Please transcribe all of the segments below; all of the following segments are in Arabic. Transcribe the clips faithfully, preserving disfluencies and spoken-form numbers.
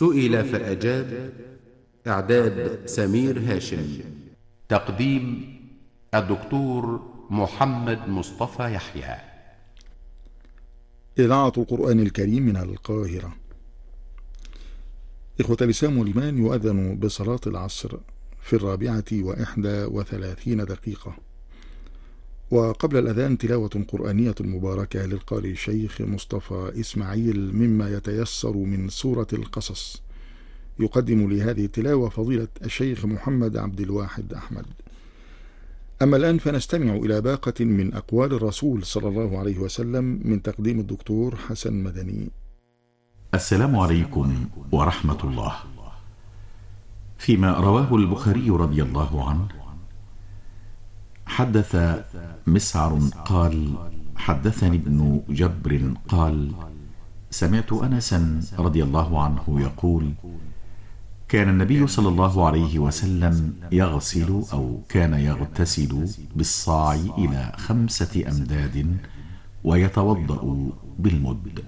سئل فأجاب. إعداد سمير هاشم. تقديم الدكتور محمد مصطفى يحيى. إذاعة القرآن الكريم من القاهرة. إخوة الإسلام والإيمان، يؤذن بصلاة العصر في الرابعة وإحدى وثلاثين دقيقة، وقبل الأذان تلاوة قرآنية مباركة للقارئ الشيخ مصطفى إسماعيل مما يتيسر من سورة القصص. يقدم لهذه التلاوة فضيلة الشيخ محمد عبد الواحد أحمد. أما الآن فنستمع إلى باقة من أقوال الرسول صلى الله عليه وسلم من تقديم الدكتور حسن مدني. السلام عليكم ورحمة الله. فيما رواه البخاري رضي الله عنه، حدث مسعر قال: حدثني ابن جبر قال: سمعت أنسا رضي الله عنه يقول: كان النبي صلى الله عليه وسلم يغسل أو كان يغتسل بالصاع إلى خمسة أمداد ويتوضأ بالمد.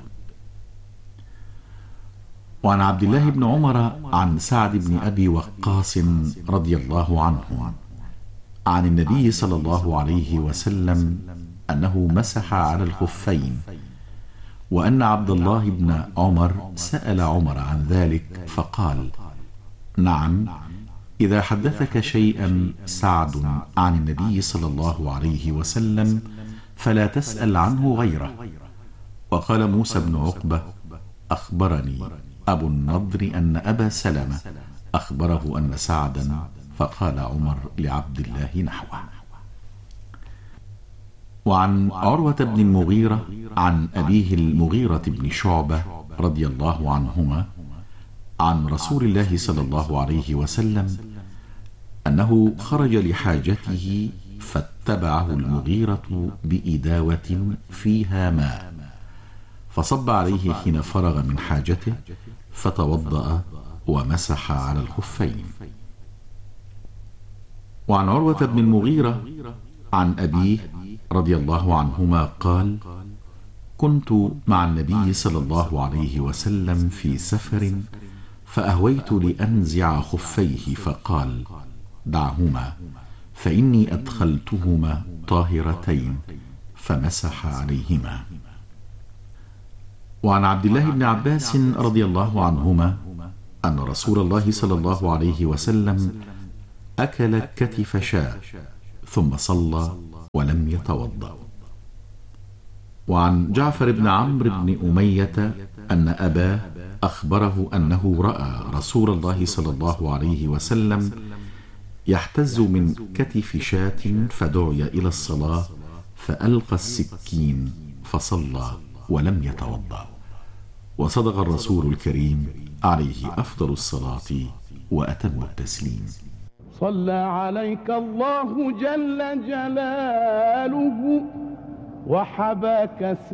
وعن عبد الله بن عمر عن سعد بن أبي وقاص رضي الله عنه عن النبي صلى الله عليه وسلم أنه مسح على الخفين، وأن عبد الله بن عمر سأل عمر عن ذلك فقال: نعم، إذا حدثك شيئا سعد عن النبي صلى الله عليه وسلم فلا تسأل عنه غيره. وقال موسى بن عقبة: أخبرني أبو النضر أن أبا سلمة أخبره أن سعدا، فقال عمر لعبد الله نحوه. وعن عروة بن المغيرة عن أبيه المغيرة بن شعبة رضي الله عنهما عن رسول الله صلى الله عليه وسلم أنه خرج لحاجته فاتبعه المغيرة بإداوة فيها ماء، فصب عليه حين فرغ من حاجته فتوضأ ومسح على الخفين. وعن عروة بن المغيرة عن أبيه رضي الله عنهما قال: كنت مع النبي صلى الله عليه وسلم في سفر فأهويت لأنزع خفيه فقال: دعهما فإني أدخلتهما طاهرتين، فمسح عليهما. وعن عبد الله بن عباس رضي الله عنهما أن رسول الله صلى الله عليه وسلم أكل كتف شاة ثم صلى ولم يتوضأ. وعن جعفر بن عمرو بن أمية أن أباه أخبره أنه رأى رسول الله صلى الله عليه وسلم يحتز من كتف شاة فدعي إلى الصلاة فألقى السكين فصلى ولم يتوضأ. وصدق الرسول الكريم عليه أفضل الصلاة وأتم التسليم. صلى عليك الله جل جلاله وحباك